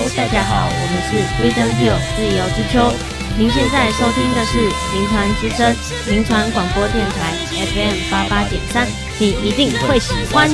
大家好，我们是 Freedom Hill 自由之丘。您现在收听的是临船之声临船广播电台 FM 88.3，你一定会喜欢。